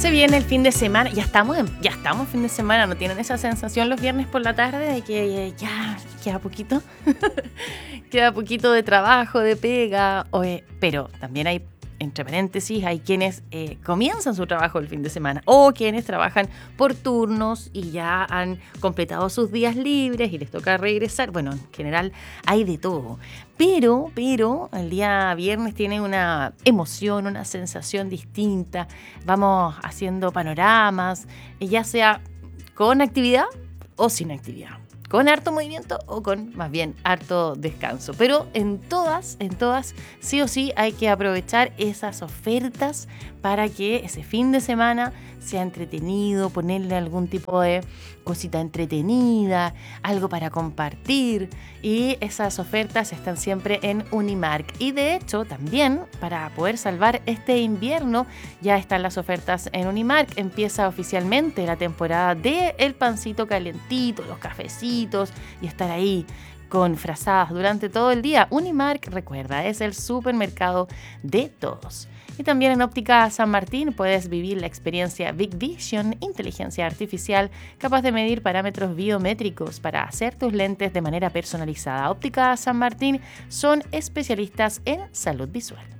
Se viene el fin de semana, ya estamos en fin de semana, ¿no tienen esa sensación los viernes por la tarde de que ya queda poquito? Queda poquito de trabajo, de pega, pero también hay, entre paréntesis, hay quienes comienzan su trabajo el fin de semana o quienes trabajan por turnos y ya han completado sus días libres y les toca regresar. Bueno, en general hay de todo. Pero el día viernes tiene una emoción, una sensación distinta. Vamos haciendo panoramas, ya sea con actividad o sin actividad. Con harto movimiento o con, más bien, harto descanso. Pero en todas, sí o sí hay que aprovechar esas ofertas para que ese fin de semana sea entretenido, ponerle algún tipo de cosita entretenida, algo para compartir. Y esas ofertas están siempre en Unimark. Y de hecho, también, para poder salvar este invierno, ya están las ofertas en Unimark. Empieza oficialmente la temporada del pancito calentito, los cafecitos y estar ahí con frazadas durante todo el día. Unimark, recuerda, es el supermercado de todos. Y también en Óptica San Martín puedes vivir la experiencia Big Vision, inteligencia artificial capaz de medir parámetros biométricos para hacer tus lentes de manera personalizada. Óptica San Martín son especialistas en salud visual.